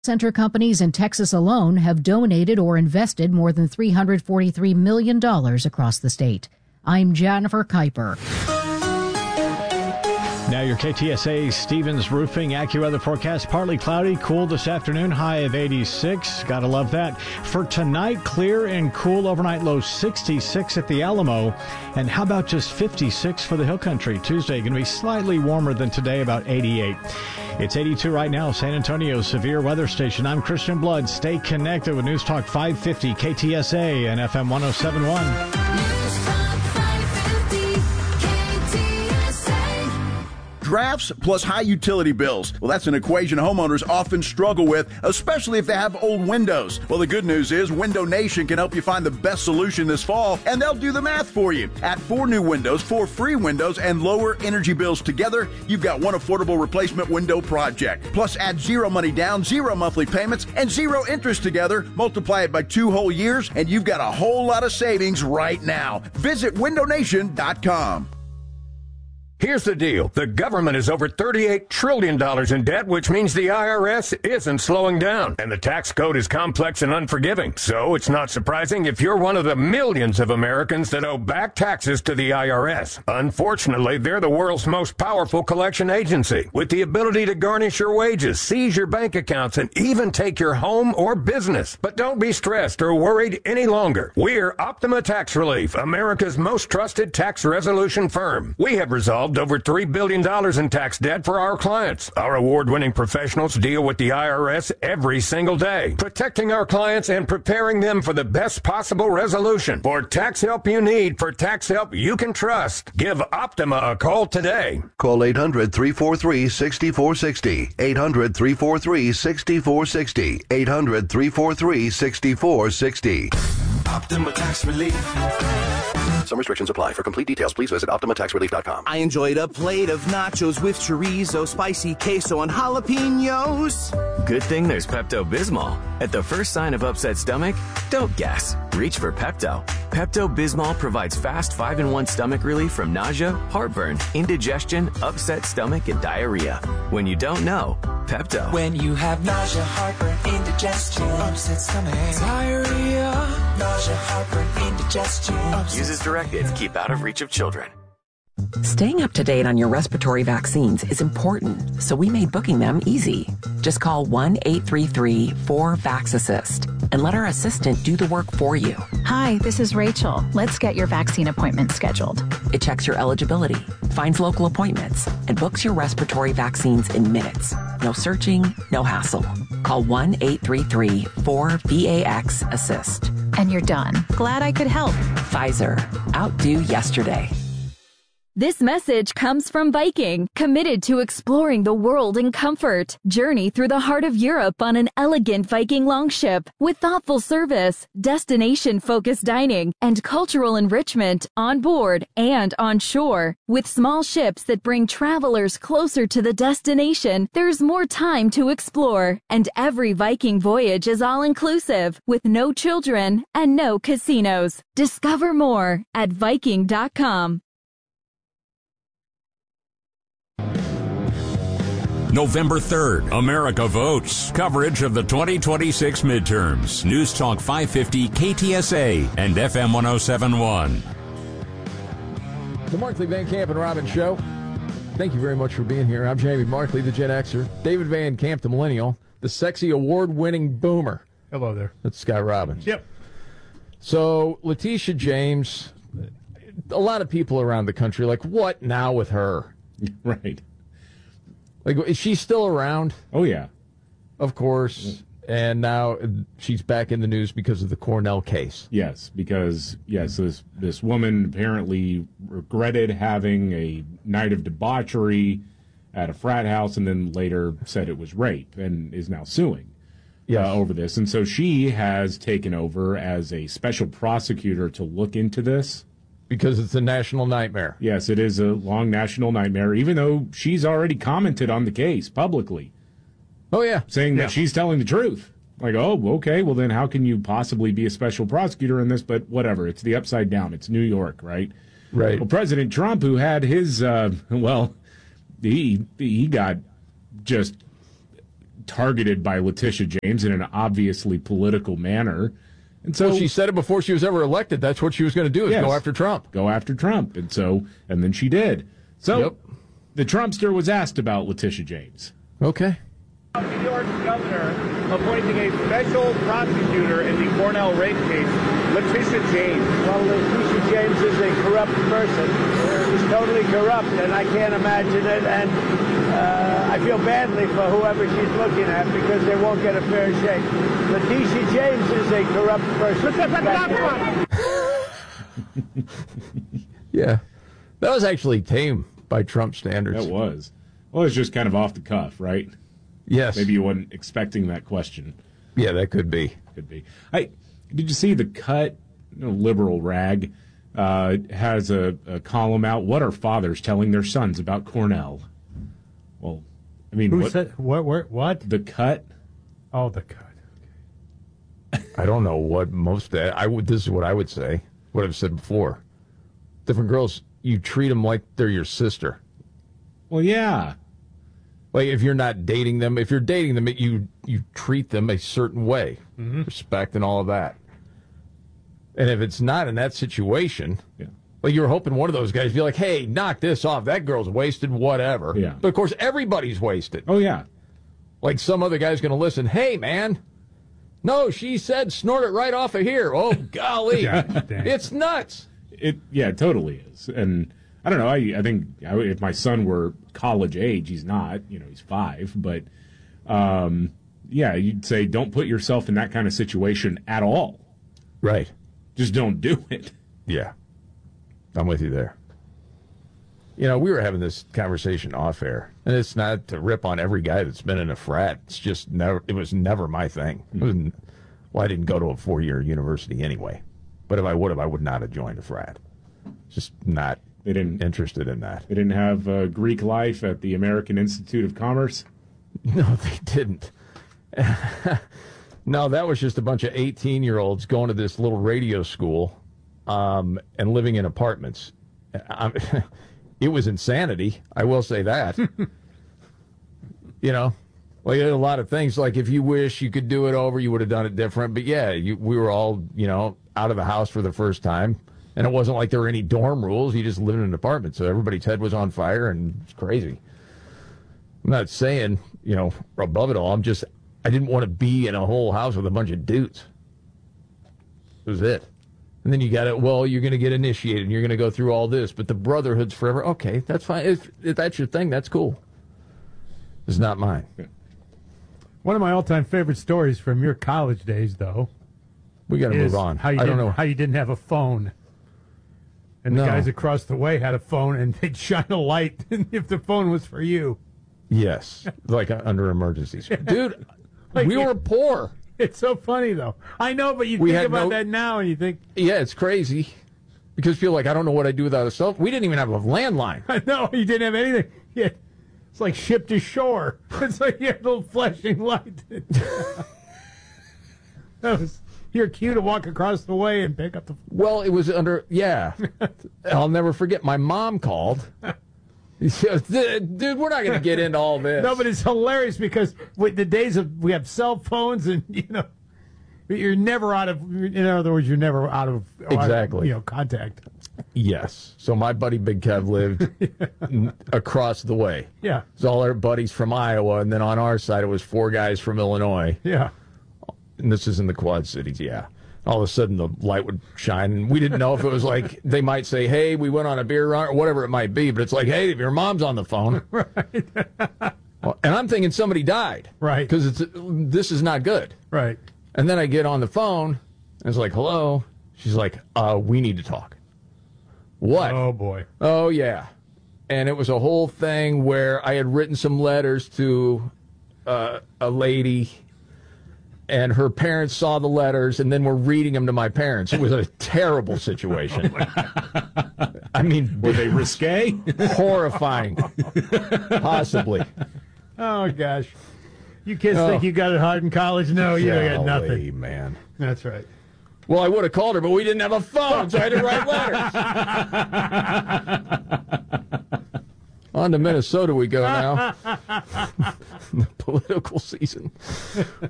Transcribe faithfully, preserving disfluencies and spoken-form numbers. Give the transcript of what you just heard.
Center companies in Texas alone have donated or invested more than three hundred forty-three million dollars across the state. I'm Jennifer Kuiper. Now your K T S A Stevens Roofing AccuWeather forecast. Partly cloudy, cool this afternoon, high of eighty-six. Gotta love that. For tonight, clear and cool overnight, low sixty-six at the Alamo. And how about just fifty-six for the Hill Country? Tuesday going to be slightly warmer than today, about eighty-eight. It's eighty-two right now, San Antonio Severe Weather Station. I'm Christian Blood. Stay connected with News Talk five fifty K T S A and F M one oh seven point one. Drafts plus high utility bills. Well, that's an equation homeowners often struggle with, especially if they have old windows. Well, the good news is Window Nation can help you find the best solution this fall, and they'll do the math for you. Add four new windows, four free windows, and lower energy bills together, you've got one affordable replacement window project. Plus, add zero money down, zero monthly payments, and zero interest together. Multiply it by two whole years, and you've got a whole lot of savings right now. Visit window nation dot com. Here's the deal. The government is over thirty-eight trillion dollars in debt, which means the I R S isn't slowing down. And the tax code is complex and unforgiving. So it's not surprising if you're one of the millions of Americans that owe back taxes to the I R S. Unfortunately, they're the world's most powerful collection agency, with the ability to garnish your wages, seize your bank accounts, and even take your home or business. But don't be stressed or worried any longer. We're Optima Tax Relief, America's most trusted tax resolution firm. We have resolved over three billion dollars in tax debt for our clients. Our award-winning professionals deal with the I R S every single day, protecting our clients and preparing them for the best possible resolution. For tax help you need, for tax help you can trust, give Optima a call today. Call eight hundred, three four three, six four six zero, eight hundred, three four three, six four six zero, eight hundred, three four three, six four six zero. Optima Tax Relief. Some restrictions apply. For complete details, please visit optima tax relief dot com. I enjoyed a plate of nachos with chorizo, spicy queso, and jalapenos. Good thing there's Pepto-Bismol. At the first sign of upset stomach, don't guess. Reach for Pepto. Pepto-Bismol provides fast five in one stomach relief from nausea, heartburn, indigestion, upset stomach, and diarrhea. When you don't know, Pepto. When you have nausea, heartburn, indigestion, upset stomach, diarrhea, nausea, heartburn, indigestion. Use as directed. Keep out of reach of children. Staying up to date on your respiratory vaccines is important, so we made booking them easy. Just call one eight three three, four, VAX assist and let our assistant do the work for you. Hi, this is Rachel. Let's get your vaccine appointment scheduled. It checks your eligibility, finds local appointments, and books your respiratory vaccines in minutes. No searching, no hassle. Call one eight three three, four, VAX assist. And you're done. Glad I could help. Pfizer. Outdo yesterday. This message comes from Viking, committed to exploring the world in comfort. Journey through the heart of Europe on an elegant Viking longship with thoughtful service, destination-focused dining, and cultural enrichment on board and on shore. With small ships that bring travelers closer to the destination, there's more time to explore. And every Viking voyage is all-inclusive, with no children and no casinos. Discover more at Viking dot com. November third, America votes. Coverage of the twenty twenty-six midterms. News Talk five fifty K T S A and F M one oh seven point one. The Markley, Van Camp, and Robbins Show. Thank you very much for being here. I'm Jamie Markley, the Gen Xer. David Van Camp, the Millennial. The sexy award-winning boomer. Hello there. That's Sky Robbins. Yep. So, Letitia James, a lot of people around the country are like, what now with her? Right. Like, is she still around? Oh, yeah. Of course. And now she's back in the news because of the Cornell case. Yes, because, yes, this, this woman apparently regretted having a night of debauchery at a frat house and then later said it was rape and is now suing yes. uh, over this. And so she has taken over as a special prosecutor to look into this. Because it's a national nightmare. Yes, it is a long national nightmare, even though she's already commented on the case publicly. Oh, yeah. Saying yeah. that she's telling the truth. Like, oh, okay, well then how can you possibly be a special prosecutor in this? But whatever, it's the upside down. It's New York, right? Right. Well, President Trump, who had his, uh, well, he he got just targeted by Letitia James in an obviously political manner. And so well, she said it before she was ever elected. That's what she was going to do, is yes, go after Trump. Go after Trump. And so, and then she did. So yep. the Trumpster was asked about Letitia James. Okay. New York governor appointing a special prosecutor in the Cornell rape case, Letitia James. Well, Letitia James is a corrupt person. She's totally corrupt, and I can't imagine it. And uh, I feel badly for whoever she's looking at because they won't get a fair shake. Letitia James is a corrupt person. Yeah. That was actually tame by Trump standards. That was. Well, it's just kind of off the cuff, right? Yes. Maybe you weren't expecting that question. Yeah, that could be. Could be. Hey, did you see the Cut, you know, liberal rag, uh, has a, a column out, What Are Fathers Telling Their Sons About Cornell? Well, I mean, Who what, said, what, where, what? The Cut. Oh, the Cut. I don't know what most, I would, this is what I would say, what I've said before. Different girls, you treat them like they're your sister. Well, yeah. Like, if you're not dating them, if you're dating them, you you treat them a certain way, mm-hmm. respect and all of that. And if it's not in that situation, yeah. like you're hoping one of those guys be like, hey, knock this off. That girl's wasted, whatever. Yeah. But, of course, everybody's wasted. Oh, yeah. Like some other guy's going to listen, hey, man, no, she said snort it right off of here. Oh, golly. It's nuts. It Yeah, it totally is. And I don't know. I, I think if my son were college age, he's not. You know, he's five. But, um, yeah, you'd say don't put yourself in that kind of situation at all. Right. Just don't do it. Yeah. I'm with you there. You know, we were having this conversation off air, and it's not to rip on every guy that's been in a frat. It's just never. It was never my thing. It was, well, I didn't go to a four-year university anyway. But if I would have, I would not have joined a frat. Just not. They didn't interested in that. They didn't have uh, Greek life at the American Institute of Commerce? No, they didn't. No, that was just a bunch of eighteen-year-olds going to this little radio school um, and living in apartments. I, it was insanity, I will say that. You know, like a lot of things, like if you wish you could do it over, you would have done it different. But yeah, you, we were all, you know, out of the house for the first time. And it wasn't like there were any dorm rules. You just lived in an apartment. So everybody's head was on fire, and it's crazy. I'm not saying, you know, above it all. I'm just, I didn't want to be in a whole house with a bunch of dudes. That was it. And then you got it, well, you're going to get initiated, and you're going to go through all this. But the brotherhood's forever. Okay, that's fine. If, if that's your thing, that's cool. It's not mine. Yeah. One of my all-time favorite stories from your college days, though. We got to move on. How you I don't didn't- know. How you didn't have a phone. And the No. guys across the way had a phone, and they'd shine a light if the phone was for you. Yes, like uh, under emergencies. Dude, Like, we were poor. It's so funny, though. I know, but you We think had about no- that now, and you think, Yeah, it's crazy. Because people are like, I don't know what I'd do without a cell phone. We didn't even have a landline. I know, you didn't have anything. Yeah, it's like ship to shore. It's like you had a little flashing light. That was your cue to walk across the way and pick up the... Well, it was under, yeah. I'll never forget. My mom called. She says, dude, we're not going to get into all this. No, but it's hilarious because with the days of, we have cell phones and, you know, you're never out of, in other words, you're never out of, out of, Exactly. you know, contact. Yes. So my buddy Big Kev lived n- across the way. Yeah. It was all our buddies from Iowa, and then on our side it was four guys from Illinois. Yeah. And this is in the Quad Cities, yeah. All of a sudden the light would shine, and we didn't know if it was like, they might say, hey, we went on a beer run, or whatever it might be, but it's like, hey, if your mom's on the phone. Right. Well, and I'm thinking somebody died. Right. Because it's this is not good. Right. And then I get on the phone, and it's like, hello. She's like, uh, we need to talk. What? Oh, boy. Oh, yeah. And it was a whole thing where I had written some letters to uh, a lady, and her parents saw the letters and then were reading them to my parents. It was a terrible situation. I mean, were they risque? Horrifying. Possibly. Oh, gosh. You kids Oh. think you got it hard in college? No, you got Golly, nothing. man. That's right. Well, I would have called her, but we didn't have a phone, so I had to write letters. On to Minnesota we go now. The political season.